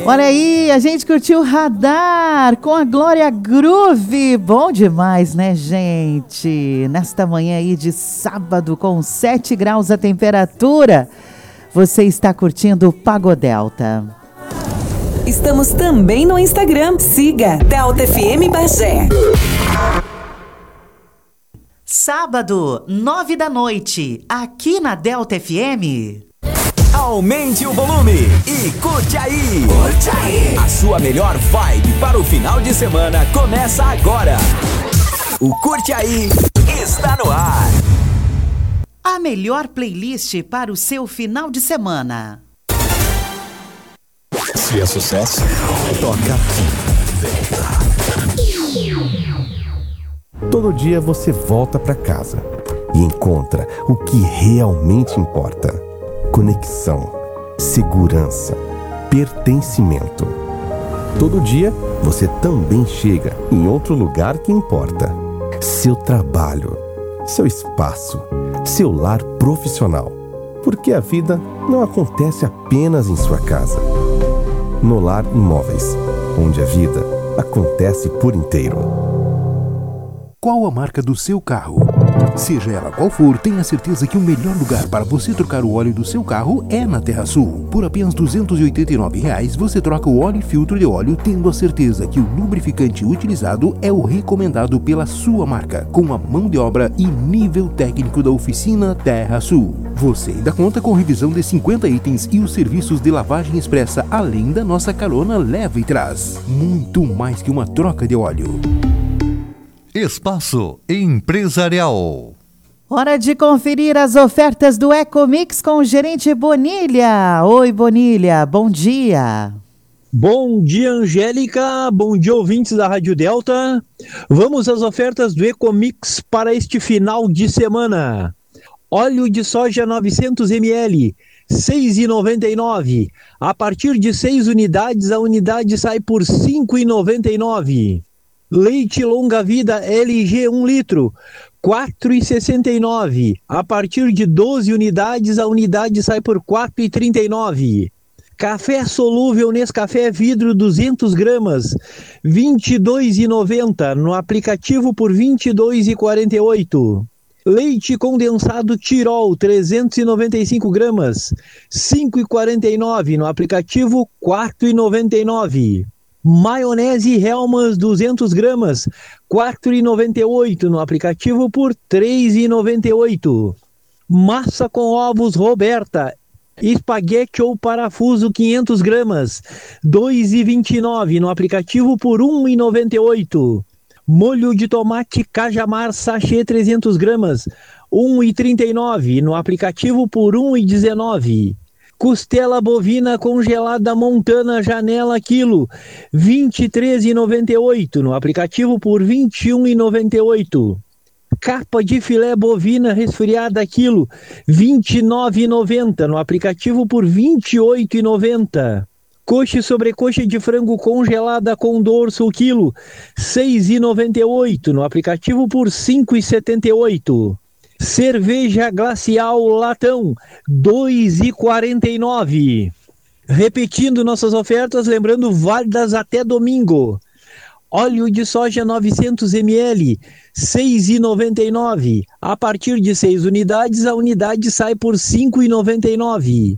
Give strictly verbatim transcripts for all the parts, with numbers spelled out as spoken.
Olha aí, a gente curtiu Radar com a Glória Groove. Bom demais, né, gente? Nesta manhã aí de sábado, com sete graus a temperatura, você está curtindo o Pagodelta. Estamos também no Instagram. Siga Delta F M Bagé. Sábado, nove da noite, aqui na Delta F M. Aumente o volume e curte aí. Curte aí. A sua melhor vibe para o final de semana começa agora. O Curte Aí está no ar. A melhor playlist para o seu final de semana. Se é sucesso, toca aqui. Todo dia você volta para casa e encontra o que realmente importa. Conexão, segurança, pertencimento. Todo dia você também chega em outro lugar que importa. Seu trabalho, seu espaço, seu lar profissional. Porque a vida não acontece apenas em sua casa. No Lar Imóveis, onde a vida acontece por inteiro. Qual a marca do seu carro? Seja ela qual for, tenha certeza que o melhor lugar para você trocar o óleo do seu carro é na TerraSul. Por apenas duzentos e oitenta e nove reais, você troca o óleo e filtro de óleo, tendo a certeza que o lubrificante utilizado é o recomendado pela sua marca, com a mão de obra e nível técnico da oficina TerraSul. Você ainda conta com revisão de cinquenta itens e os serviços de lavagem expressa, além da nossa carona leva e traz. Muito mais que uma troca de óleo. Espaço Empresarial. Hora de conferir as ofertas do Ecomix com o gerente Bonilha. Oi, Bonilha, bom dia. Bom dia, Angélica. Bom dia, ouvintes da Rádio Delta. Vamos às ofertas do Ecomix para este final de semana. Óleo de soja novecentos mililitros, seis reais e noventa e nove centavos. A partir de seis unidades, a unidade sai por cinco reais e noventa e nove centavos. Leite longa vida L G um litro, quatro reais e sessenta e nove centavos. A partir de doze unidades, a unidade sai por quatro reais e trinta e nove centavos. Café solúvel Nescafé vidro duzentas gramas, vinte e dois reais e noventa centavos. No aplicativo por vinte e dois reais e quarenta e oito centavos. Leite condensado Tirol trezentos e noventa e cinco gramas, cinco reais e quarenta e nove centavos. No aplicativo quatro reais e noventa e nove centavos. Maionese Hellmann's duzentas gramas, quatro reais e noventa e oito centavos. No aplicativo por três reais e noventa e oito centavos. Massa com ovos Roberta, espaguete ou parafuso quinhentas gramas, dois reais e vinte e nove centavos. No aplicativo por um real e noventa e oito centavos. Molho de tomate Cajamar sachê trezentas gramas, um real e trinta e nove centavos. No aplicativo por um real e dezenove centavos. Costela bovina congelada Montana Janela quilo, vinte e três reais e noventa e oito centavos. No aplicativo por vinte e um reais e noventa e oito centavos. Capa de filé bovina resfriada quilo, vinte e nove reais e noventa centavos. No aplicativo por vinte e oito reais e noventa centavos. Coxa e sobrecoxa de frango congelada com dorso quilo, seis reais e noventa e oito centavos. No aplicativo por cinco reais e setenta e oito centavos. Cerveja Glacial Latão, dois reais e quarenta e nove centavos. Repetindo nossas ofertas, lembrando, válidas até domingo. Óleo de soja novecentos mililitros, seis reais e noventa e nove centavos. A partir de seis unidades, a unidade sai por cinco reais e noventa e nove centavos.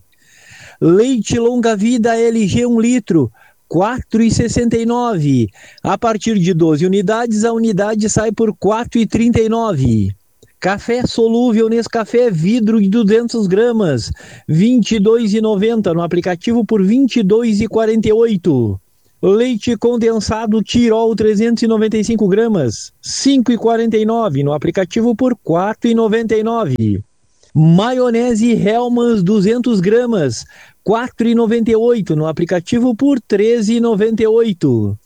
Leite longa vida L G um litro, quatro reais e sessenta e nove centavos. A partir de doze unidades, a unidade sai por quatro reais e trinta e nove centavos. Café solúvel Nescafé vidro de duzentas gramas, vinte e dois reais e noventa centavos. No aplicativo por vinte e dois reais e quarenta e oito centavos. Leite condensado Tirol trezentos e noventa e cinco gramas, cinco reais e quarenta e nove centavos. No aplicativo por quatro reais e noventa e nove centavos. Maionese Hellmann's duzentas gramas, quatro reais e noventa e oito centavos. No aplicativo por treze reais e noventa e oito centavos.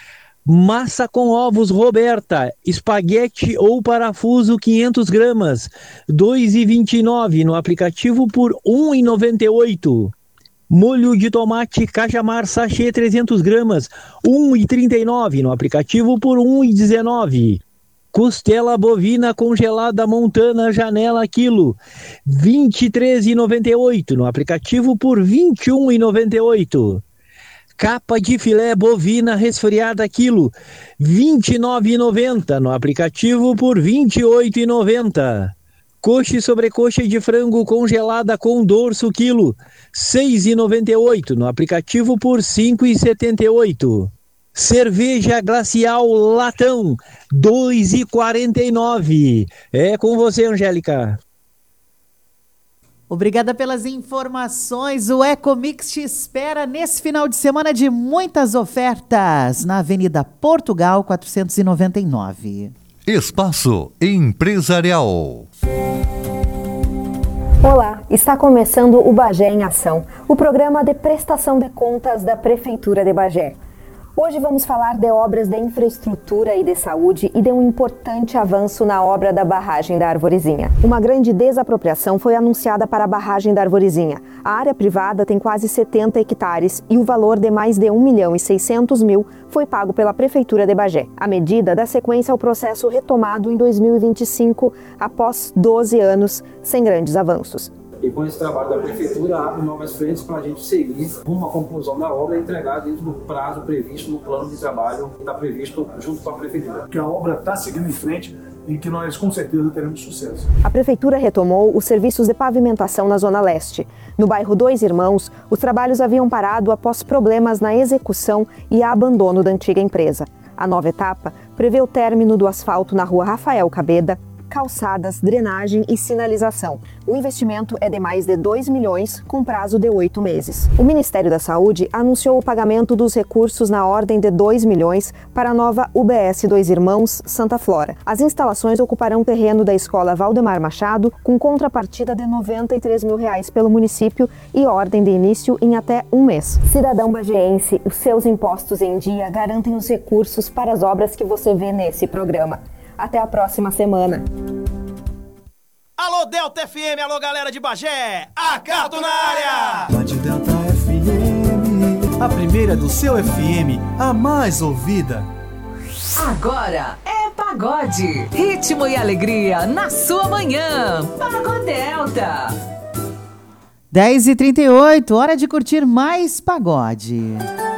Massa com ovos Roberta, espaguete ou parafuso quinhentas gramas, dois reais e vinte e nove centavos. No aplicativo por um real e noventa e oito centavos. Molho de tomate Cajamar sachê trezentas gramas, um real e trinta e nove centavos. No aplicativo por um real e dezenove centavos. Costela bovina congelada Montana Janela quilo, vinte e três reais e noventa e oito centavos. No aplicativo por vinte e um reais e noventa e oito centavos. Capa de filé bovina resfriada quilo, vinte e nove reais e noventa centavos, no aplicativo por vinte e oito reais e noventa centavos. Coxa e sobrecoxa de frango congelada com dorso quilo, seis reais e noventa e oito centavos, no aplicativo por cinco reais e setenta e oito centavos. Cerveja glacial latão, dois reais e quarenta e nove centavos. É com você, Angélica. Obrigada pelas informações. O Ecomix te espera nesse final de semana de muitas ofertas na Avenida Portugal quatrocentos e noventa e nove. Espaço Empresarial. Olá, está começando o Bagé em Ação, o programa de prestação de contas da Prefeitura de Bagé. Hoje vamos falar de obras de infraestrutura e de saúde e de um importante avanço na obra da barragem da Arvorezinha. Uma grande desapropriação foi anunciada para a barragem da Arvorezinha. A área privada tem quase setenta hectares e o valor de mais de um milhão e seiscentos mil foi pago pela Prefeitura de Bagé. A medida dá sequência ao processo retomado em dois mil e vinte e cinco, após doze anos sem grandes avanços. E com esse trabalho da Prefeitura, abre novas frentes para a gente seguir rumo à conclusão da obra e entregar dentro do prazo previsto no plano de trabalho que está previsto junto com a Prefeitura. Que a obra está seguindo em frente e que nós com certeza teremos sucesso. A Prefeitura retomou os serviços de pavimentação na Zona Leste. No bairro Dois Irmãos, os trabalhos haviam parado após problemas na execução e abandono da antiga empresa. A nova etapa prevê o término do asfalto na rua Rafael Cabeda, calçadas, drenagem e sinalização. O investimento é de mais de dois milhões, com prazo de oito meses. O Ministério da Saúde anunciou o pagamento dos recursos na ordem de dois milhões para a nova U B S Dois Irmãos Santa Flora. As instalações ocuparão terreno da Escola Valdemar Machado, com contrapartida de noventa e três mil reais pelo município e ordem de início em até um mês. Cidadão bagéense, os seus impostos em dia garantem os recursos para as obras que você vê nesse programa. Até a próxima semana. Alô, Delta F M, alô, galera de Bagé, Acato na área! Rádio Delta F M, a primeira do seu F M, a mais ouvida. Agora é pagode, ritmo e alegria na sua manhã. Pagodelta. dez e trinta e oito, hora de curtir mais pagode.